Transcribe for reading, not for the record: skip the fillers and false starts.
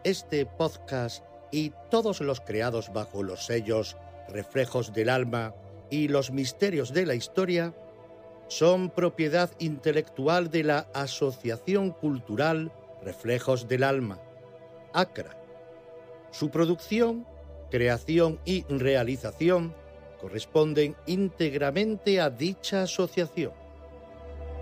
Este podcast y todos los creados bajo los sellos Reflejos del Alma y Los Misterios de la Historia son propiedad intelectual de la Asociación Cultural Reflejos del Alma, ACRA. Su producción, creación y realización corresponden íntegramente a dicha asociación.